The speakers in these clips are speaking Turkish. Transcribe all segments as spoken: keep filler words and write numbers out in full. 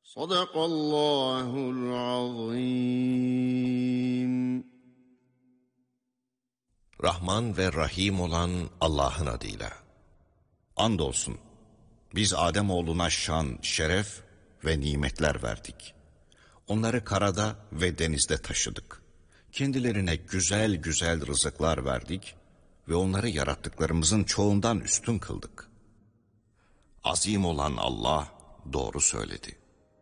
Sadakallahul azim. Rahman ve Rahim olan Allah'ın adıyla. Andolsun, biz Ademoğluna şan, şeref ve nimetler verdik. Onları karada ve denizde taşıdık. Kendilerine güzel güzel rızıklar verdik ve onları yarattıklarımızın çoğundan üstün kıldık. Azim olan Allah doğru söyledi.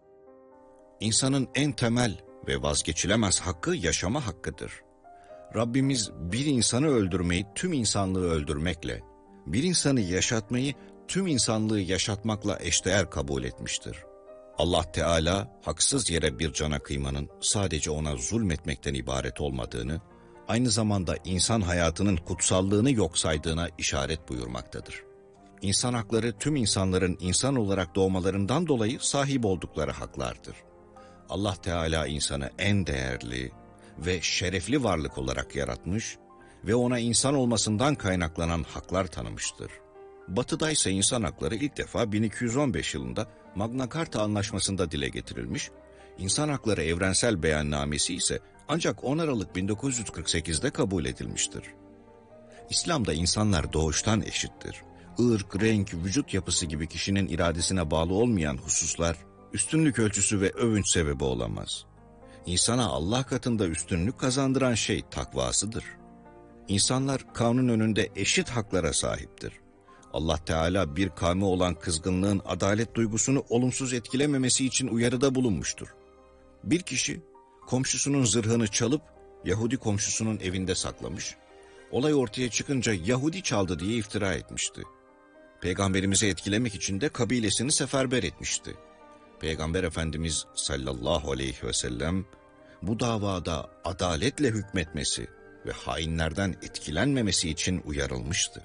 İnsanın en temel ve vazgeçilemez hakkı yaşama hakkıdır. Rabbimiz bir insanı öldürmeyi tüm insanlığı öldürmekle, bir insanı yaşatmayı tüm insanlığı yaşatmakla eşdeğer kabul etmiştir. Allah Teala haksız yere bir cana kıymanın sadece ona zulmetmekten ibaret olmadığını, aynı zamanda insan hayatının kutsallığını yok saydığına işaret buyurmaktadır. İnsan hakları tüm insanların insan olarak doğmalarından dolayı sahip oldukları haklardır. Allah Teala insanı en değerli ve şerefli varlık olarak yaratmış ve ona insan olmasından kaynaklanan haklar tanımıştır. Batı'da ise insan hakları ilk defa bin iki yüz on beş yılında Magna Carta Anlaşması'nda dile getirilmiş, İnsan Hakları Evrensel Beyannamesi ise ancak on Aralık bin dokuz yüz kırk sekizde kabul edilmiştir. İslam'da insanlar doğuştan eşittir. Irk, renk, vücut yapısı gibi kişinin iradesine bağlı olmayan hususlar, üstünlük ölçüsü ve övünç sebebi olamaz. İnsana Allah katında üstünlük kazandıran şey takvasıdır. İnsanlar kanun önünde eşit haklara sahiptir. Allah Teala bir kavme olan kızgınlığın adalet duygusunu olumsuz etkilememesi için uyarıda bulunmuştur. Bir kişi komşusunun zırhını çalıp Yahudi komşusunun evinde saklamış, olay ortaya çıkınca Yahudi çaldı diye iftira etmişti. Peygamberimizi etkilemek için de kabilesini seferber etmişti. Peygamber Efendimiz sallallahu aleyhi ve sellem bu davada adaletle hükmetmesi ve hainlerden etkilenmemesi için uyarılmıştı.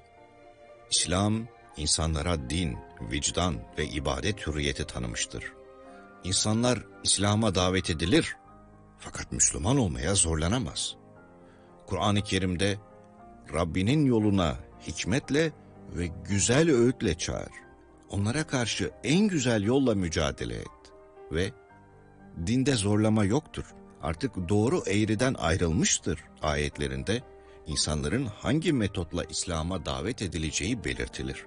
İslam, insanlara din, vicdan ve ibadet hürriyeti tanımıştır. İnsanlar İslam'a davet edilir, fakat Müslüman olmaya zorlanamaz. Kur'an-ı Kerim'de Rabbinin yoluna hikmetle ve güzel öğütle çağır. Onlara karşı en güzel yolla mücadele et ve dinde zorlama yoktur, artık doğru eğriden ayrılmıştır ayetlerinde insanların hangi metotla İslam'a davet edileceği belirtilir.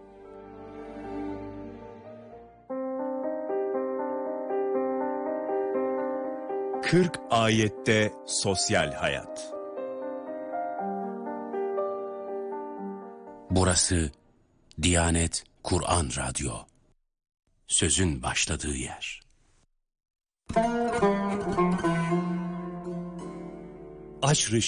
kırk ayette sosyal hayat. Burası Diyanet Kur'an Radyo. Sözün başladığı yer. Aşr-ı